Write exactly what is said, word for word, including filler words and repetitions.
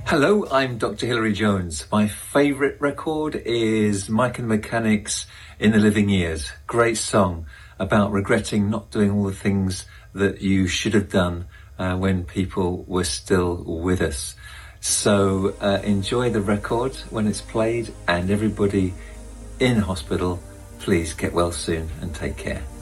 Hello, I'm Doctor Hilary Jones. My favourite record is Mike and the Mechanics' In the Living Years. Great song about regretting not doing all the things that you should have done uh, when people were still with us. So uh, enjoy the record when it's played, and everybody in hospital, please get well soon and take care.